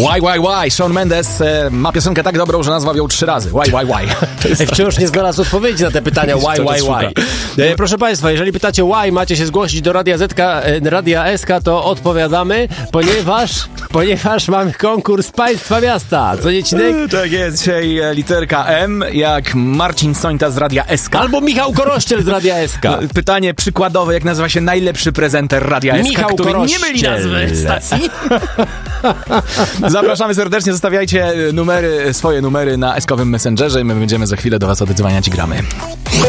Why. Shawn Mendes ma piosenkę tak dobrą, że nazwał ją 3 razy. Why. Wciąż nie znalazł odpowiedzi na te pytania why. Proszę Państwa, jeżeli pytacie why, macie się zgłosić do Radia SK, to odpowiadamy, ponieważ mamy konkurs Państwa Miasta. Co nie, Cinek? Tak jest, dzisiaj literka M, jak Marcin Sońta z Radia SK. Albo Michał Korościel z Radia SK. Pytanie przykładowe, jak nazywa się najlepszy prezenter Radia SK, Michał który Korościel. nie myli nazwy stacji. Zapraszamy serdecznie, zostawiajcie swoje numery na SK-owym Messengerze i my będziemy za chwilę do was oddzwaniać i gramy.